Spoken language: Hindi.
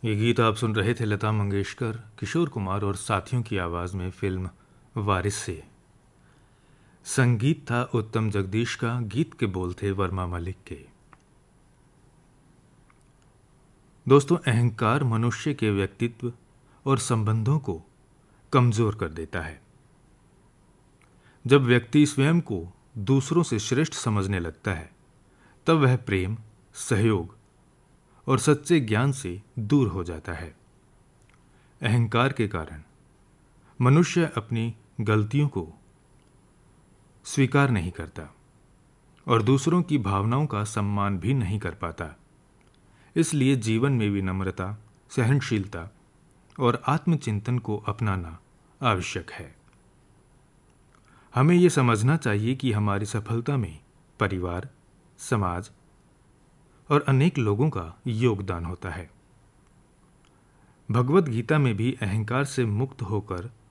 ये गीत आप सुन रहे थे लता मंगेशकर, किशोर कुमार और साथियों की आवाज़ में फिल्म वारिस से। संगीत था उत्तम जगदीश का, गीत के बोल थे वर्मा मलिक के। दोस्तों, अहंकार मनुष्य के व्यक्तित्व और संबंधों को कमज़ोर कर देता है। जब व्यक्ति स्वयं को दूसरों से श्रेष्ठ समझने लगता है, तब वह प्रेम, सहयोग और सच्चे ज्ञान से दूर हो जाता है। अहंकार के कारण मनुष्य अपनी गलतियों को स्वीकार नहीं करता और दूसरों की भावनाओं का सम्मान भी नहीं कर पाता। इसलिए जीवन में विनम्रता, सहनशीलता और आत्मचिंतन को अपनाना आवश्यक है। हमें ये समझना चाहिए कि हमारी सफलता में परिवार, समाज और अनेक लोगों का योगदान होता है। भगवत गीता में भी अहंकार से मुक्त होकर